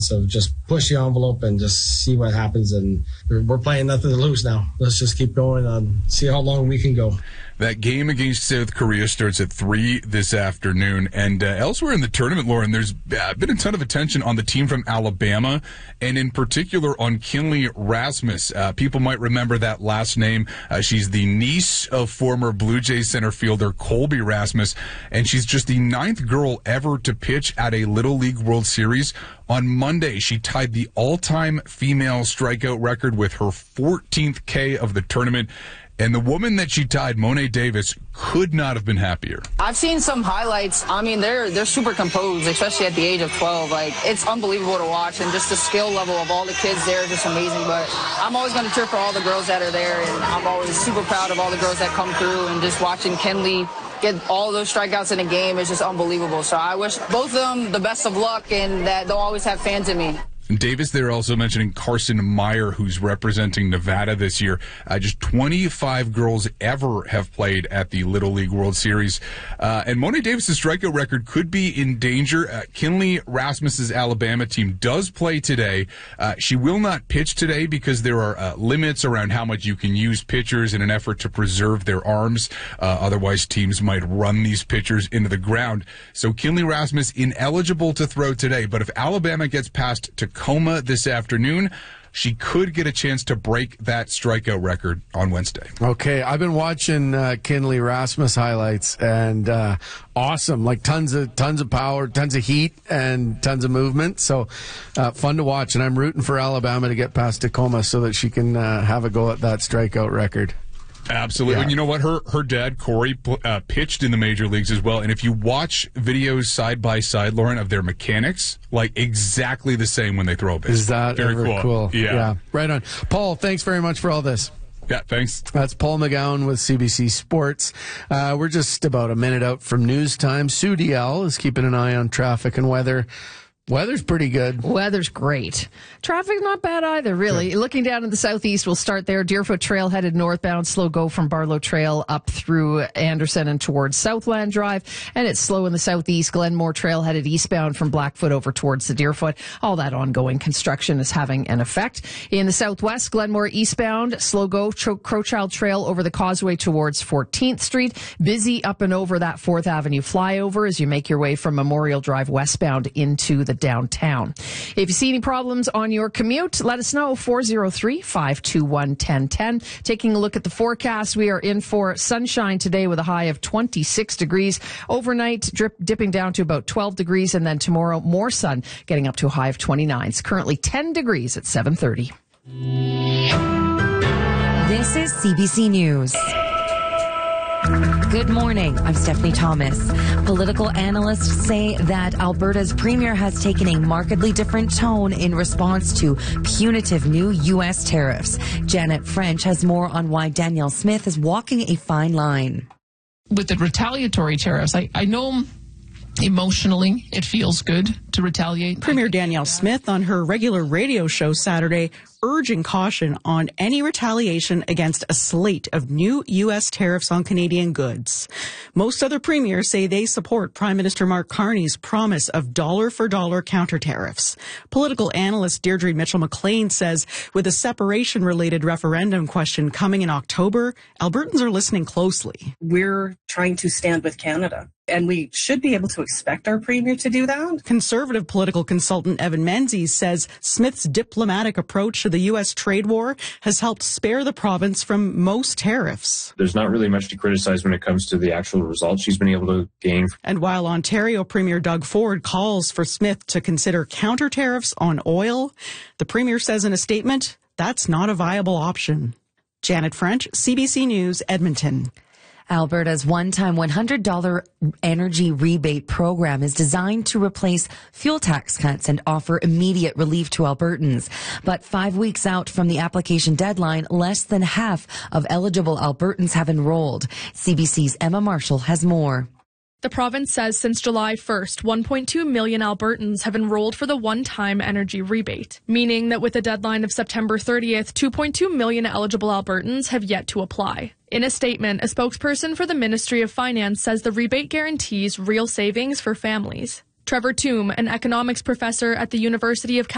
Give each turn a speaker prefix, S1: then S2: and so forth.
S1: So just push the envelope and just see what happens. And we're playing nothing to lose now. Let's just keep going and see how long we can go.
S2: That game against South Korea starts at 3 this afternoon. And elsewhere in the tournament, Lauren, there's been a ton of attention on the team from Alabama, and in particular on Kinley Rasmus. People might remember that last name. She's the niece of former Blue Jays center fielder Colby Rasmus, and she's just the 9th girl ever to pitch at a Little League World Series. On Monday, she tied the all-time female strikeout record with her 14th K of the tournament. And the woman that she tied, Mo'ne Davis, could not have been happier.
S3: I've seen some highlights. I mean, they're super composed, especially at the age of 12. Like, it's unbelievable to watch, and just the skill level of all the kids there is just amazing. But I'm always going to cheer for all the girls that are there, and I'm always super proud of all the girls that come through, and just watching Kinley get all those strikeouts in a game is just unbelievable. So I wish both of them the best of luck, and that they'll always have fans in me.
S2: Davis, they're also mentioning Carson Meyer, who's representing Nevada this year. Just 25 girls ever have played at the Little League World Series. And Mo'ne Davis's strikeout record could be in danger. Kinley Rasmus's Alabama team does play today. She will not pitch today because there are limits around how much you can use pitchers in an effort to preserve their arms. Otherwise, teams might run these pitchers into the ground. So Kinley Rasmus ineligible to throw today. But if Alabama gets past Tacoma this afternoon, she could get a chance to break that strikeout record on Wednesday.
S4: Okay, I've been watching Kinley Rasmus highlights, and awesome, like tons of power, tons of heat, and tons of movement. So fun to watch, and I'm rooting for Alabama to get past Tacoma so that she can have a go at that strikeout record.
S2: Absolutely.
S4: Yeah.
S2: And you know what? Her dad, Corey, pitched in the major leagues as well. And if you watch videos side by side, Lauren, of their mechanics, like exactly the same when they throw a baseball.
S4: Is that
S2: very
S4: ever cool?
S2: Yeah.
S4: Right on. Paul, thanks very much for all this.
S2: Yeah, thanks.
S4: That's Paul McGowan with CBC Sports. We're just about a minute out from news time. Sue DL is keeping an eye on traffic and weather. Weather's pretty good.
S5: Weather's great. Traffic not bad either, really. Yeah. Looking down in the southeast, we'll start there. Deerfoot Trail headed northbound. Slow go from Barlow Trail up through Anderson and towards Southland Drive. And it's slow in the southeast. Glenmore Trail headed eastbound from Blackfoot over towards the Deerfoot. All that ongoing construction is having an effect. In the southwest, Glenmore eastbound. Slow go Crowchild Trail over the causeway towards 14th Street. Busy up and over that 4th Avenue flyover as you make your way from Memorial Drive westbound into the downtown. If you see any problems on your commute, let us know. 403-521-1010. Taking a look at the forecast, we are in for sunshine today with a high of 26 degrees. Overnight, dipping down to about 12 degrees, and then tomorrow, more sun, getting up to a high of 29. It's currently 10 degrees at 7:30.
S6: This is CBC News. Good morning. I'm Stephanie Thomas. Political analysts say that Alberta's premier has taken a markedly different tone in response to punitive new U.S. tariffs. Janet French has more on why Danielle Smith is walking a fine line.
S7: With the retaliatory tariffs, I know emotionally it feels good to retaliate.
S8: Premier Danielle Smith on her regular radio show Saturday urging caution on any retaliation against a slate of new U.S. tariffs on Canadian goods. Most other premiers say they support Prime Minister Mark Carney's promise of dollar-for-dollar counter-tariffs. Political analyst Deirdre Mitchell-McLean says with a separation-related referendum question coming in October, Albertans are listening closely.
S9: We're trying to stand with Canada, and we should be able to expect our premier to do that.
S8: Conservative political consultant Evan Menzies says Smith's diplomatic approach to the U.S. trade war has helped spare the province from most tariffs.
S10: There's not really much to criticize when it comes to the actual results she's been able to gain.
S8: And while Ontario Premier Doug Ford calls for Smith to consider counter tariffs on oil, the premier says in a statement, that's not a viable option. Janet French, CBC News, Edmonton.
S6: Alberta's one-time $100 energy rebate program is designed to replace fuel tax cuts and offer immediate relief to Albertans. But 5 weeks out from the application deadline, less than half of eligible Albertans have enrolled. CBC's Emma Marshall has more.
S11: The province says since July 1st, 1.2 million Albertans have enrolled for the one-time energy rebate, meaning that with a deadline of September 30th, 2.2 million eligible Albertans have yet to apply. In a statement, a spokesperson for the Ministry of Finance says the rebate guarantees real savings for families. Trevor Toome, an economics professor at the University of